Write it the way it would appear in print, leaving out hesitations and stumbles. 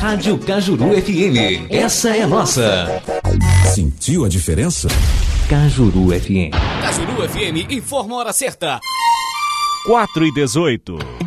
Rádio Cajuru FM. Essa é nossa. Sentiu a diferença? Cajuru FM. Cajuru FM informa a hora certa. 4:18.